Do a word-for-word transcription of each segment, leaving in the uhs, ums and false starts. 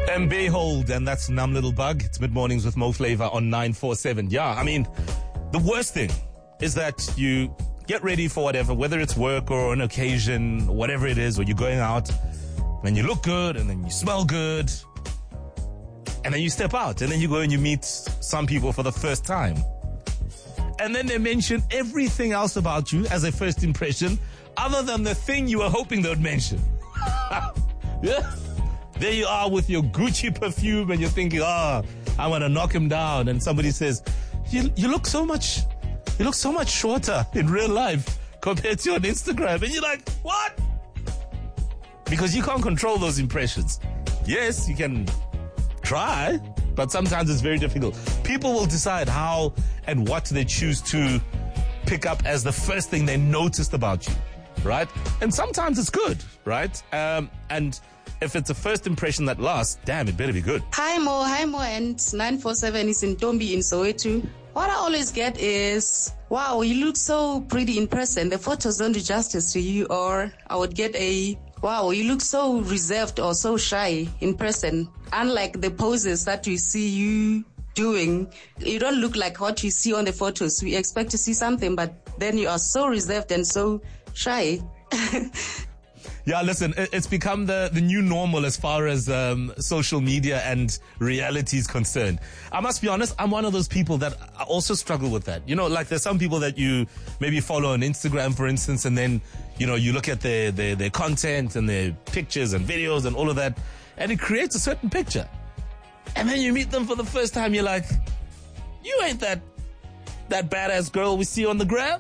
And behold, and that's Numb Little Bug. It's Mid-Mornings with Mo Flavor on nine four seven. Yeah, I mean, the worst thing is that you get ready for whatever, whether it's work or an occasion, whatever it is, or you're going out, and you look good, and then you smell good, and then you step out, and then you go and you meet some people for the first time. And then they mention everything else about you as a first impression, other than the thing you were hoping they would mention. Yeah. There you are with your Gucci perfume and you're thinking, oh, I want to knock him down. And somebody says, you, you look so much, you look so much shorter in real life compared to on Instagram. And you're like, what? Because you can't control those impressions. Yes, you can try, but sometimes it's very difficult. People will decide how and what they choose to pick up as the first thing they noticed about you, right? And sometimes it's good, right? Um, and if it's a first impression that lasts, damn, it better be good. Hi Mo, hi Mo, and nine four seven is in Tombi in Soweto. What I always get is, wow, you look so pretty in person. The photos don't do justice to you. Or I would get a, wow, you look so reserved or so shy in person. Unlike the poses that we see you doing, you don't look like what you see on the photos. We expect to see something, but then you are so reserved and so shy. Yeah, listen, it's become the, the new normal as far as um, social media and reality is concerned. I must be honest, I'm one of those people that also struggle with that. You know, like there's some people that you maybe follow on Instagram, for instance, and then, you know, you look at their, their, their content and their pictures and videos and all of that, and it creates a certain picture. And then you meet them for the first time, you're like, you ain't that, that badass girl we see on the gram.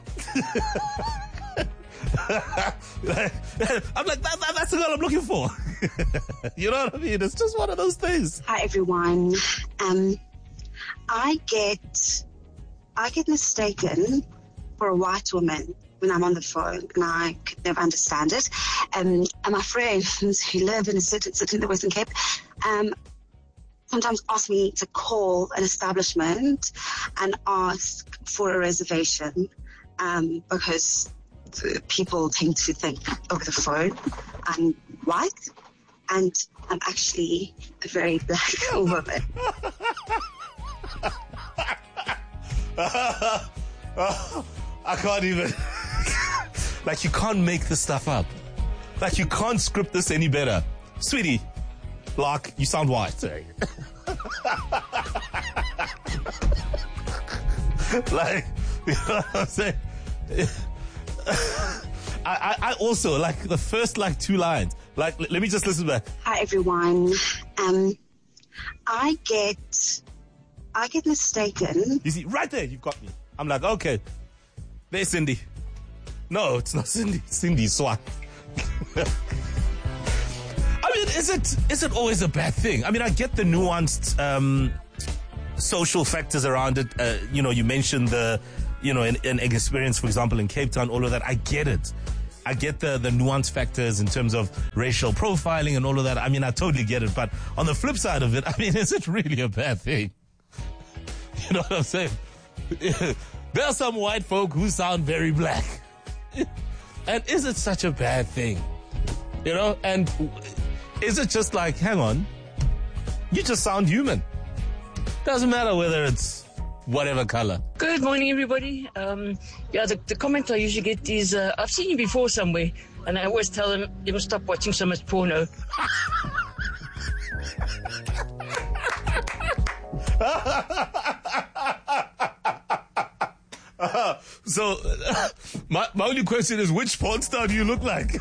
I'm like, that, that, that's the girl I'm looking for. You know what I mean? It's just one of those things. Hi, everyone. Um, I get, I get mistaken for a white woman when I'm on the phone, and I could never understand it. Um, and my friends who live in a certain city in the Western Cape, um, sometimes ask me to call an establishment and ask for a reservation, um, because people tend to think over the phone I'm white and I'm actually a very black woman. I can't even. Like, you can't make this stuff up. Like, you can't script this any better. Sweetie, Lark, you sound white. Sorry. Like, you know what I'm saying? I, I, I also, like, the first, like, two lines. Like, l- let me just listen back. Hi, everyone. Um, I get, I get mistaken. You see, right there, you've got me. I'm like, okay, there's Cindy. No, it's not Cindy. Cindy's Swat. I mean, is it, is it always a bad thing? I mean, I get the nuanced, um, social factors around it. Uh, you know, you mentioned the, you know, an, an experience, for example, in Cape Town, all of that. I get it. I get the, the nuance factors in terms of racial profiling and all of that. I mean, I totally get it. But on the flip side of it, I mean, is it really a bad thing? You know what I'm saying? There are some white folk who sound very black. And is it such a bad thing? You know, and is it just like, hang on, you just sound human. Doesn't matter whether it's whatever color. Good morning, everybody. Um, yeah, the, the comment I usually get is, uh, I've seen you before somewhere, and I always tell them, you must stop watching so much porno. uh, so, uh, my, my only question is, which porn star do you look like?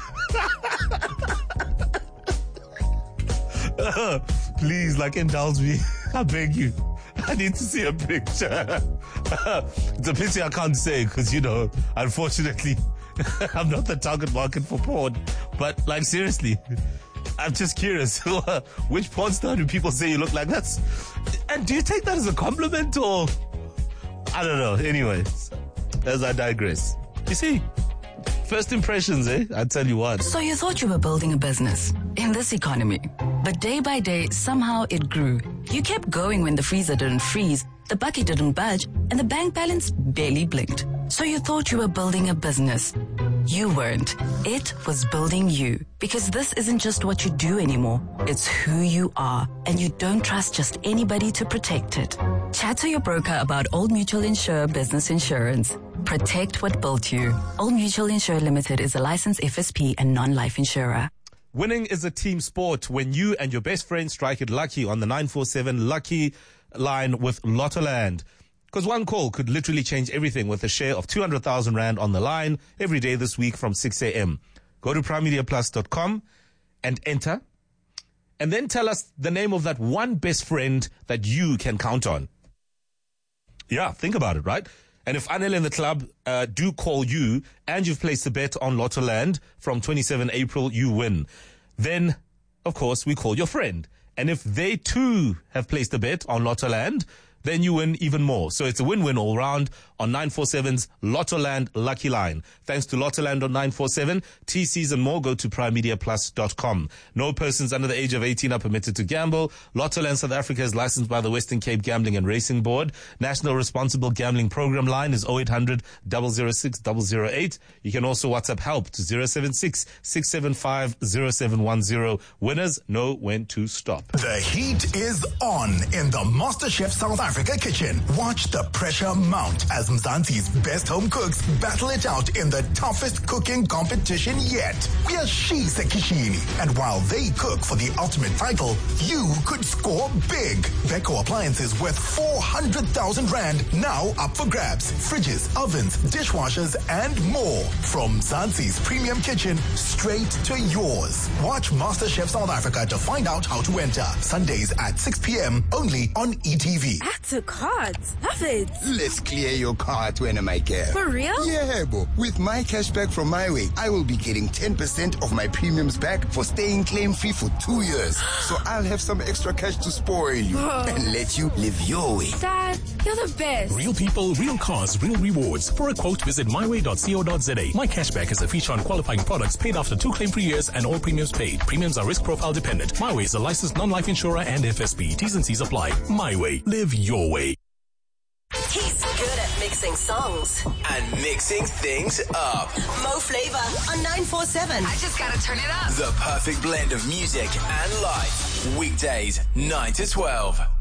uh, please, like, indulge me. I beg you. I need to see a picture. It's a picture I can't say because, you know, unfortunately, I'm not the target market for porn. But, like, seriously, I'm just curious. Which porn star do people say you look like? That's, and do you take that as a compliment or? I don't know. Anyways, as I digress. You see, first impressions, eh? I tell you what. So you thought you were building a business in this economy. But day by day, somehow it grew. You kept going when the freezer didn't freeze, the bucket didn't budge, and the bank balance barely blinked. So you thought you were building a business. You weren't. It was building you. Because this isn't just what you do anymore. It's who you are. And you don't trust just anybody to protect it. Chat to your broker about Old Mutual Insure Business Insurance. Protect what built you. Old Mutual Insure Limited is a licensed F S P and non-life insurer. Winning is a team sport when you and your best friend strike it lucky on the nine four seven Lucky line with Lottoland. Because one call could literally change everything with a share of two hundred thousand rand on the line every day this week from six a.m. Go to prime media plus dot com and enter. And then tell us the name of that one best friend that you can count on. Yeah, think about it, right? And if Anel and the club uh, do call you and you've placed a bet on Lottoland from twenty-seventh April, you win. Then, of course, we call your friend. And if they too have placed a bet on Lottoland, then you win even more. So it's a win-win all round on nine four seven's Lottoland Lucky Line. Thanks to Lottoland on nine four seven, T Cs and more, go to prime media plus dot com. No persons under the age of eighteen are permitted to gamble. Lottoland South Africa is licensed by the Western Cape Gambling and Racing Board. National Responsible Gambling Program line is oh eight hundred, zero zero six, zero zero eight. You can also WhatsApp help to zero seven six, six seven five, zero seven one zero. Winners know when to stop. The heat is on in the MasterChef South Africa Africa kitchen. Watch the pressure mount as Mzansi's best home cooks battle it out in the toughest cooking competition yet. We are She's Sekishini, and while they cook for the ultimate title, you could score big. Beko appliances worth four hundred thousand rand now up for grabs. Fridges, ovens, dishwashers, and more. From Mzansi's premium kitchen straight to yours. Watch MasterChef South Africa to find out how to enter. Sundays at six p.m. only on E T V. Add to cards. Love it. Let's clear your card when I care. For real? Yeah, bo. With my cashback from MyWay, I will be getting ten percent of my premiums back for staying claim-free for two years. So I'll have some extra cash to spoil you Whoa. and let you live your way. Dad, you're the best. Real people, real cars, real rewards. For a quote, visit my way dot co dot za. My cashback is a feature on qualifying products paid after two claim-free years and all premiums paid. Premiums are risk profile dependent. MyWay is a licensed non-life insurer and F S P. T's and C's apply. MyWay. Live your way. He's good at mixing songs and mixing things up. Mo Flava on nine four seven. I just gotta turn it up. The perfect blend of music and life. Weekdays, nine to twelve.